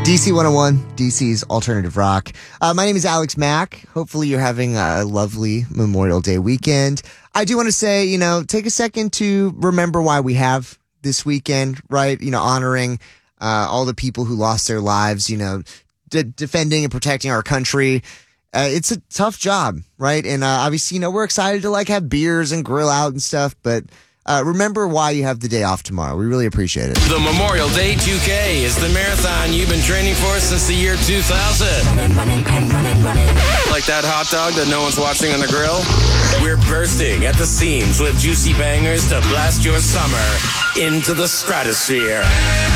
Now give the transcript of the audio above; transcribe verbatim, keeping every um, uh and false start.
D C one oh one, D C's alternative rock. Uh, my name is Alex Mack. Hopefully you're having a lovely Memorial Day weekend. I do want to say, you know, take a second to remember why we have this weekend, right? You know, honoring uh, all the people who lost their lives, you know, de- defending and protecting our country. Uh, it's a tough job, right? And uh, obviously, you know, we're excited to like have beers and grill out and stuff, but Uh, remember why you have the day off tomorrow. We really appreciate it. The Memorial Day two K is the marathon you've been training for since the year two thousand. Like that hot dog that no one's watching on the grill? We're bursting at the seams with juicy bangers to blast your summer into the stratosphere.